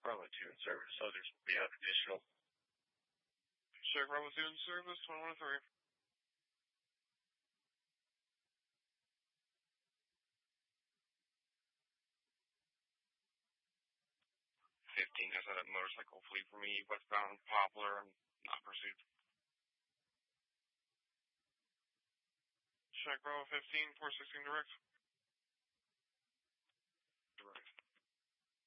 Bravo 2 in service. Others will be out additional. Check Bravo 2 in service, 21-3. 15 has a motorcycle fleet for me, westbound Poplar, and not pursued. Check Bravo 15, 416 direct.